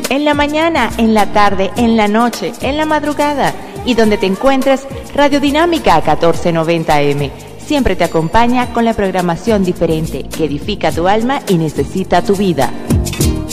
En la mañana, en la tarde, en la noche, en la madrugada y donde te encuentres, Radio Dinámica 1490M. Siempre te acompaña con la programación diferente que edifica tu alma y necesita tu vida.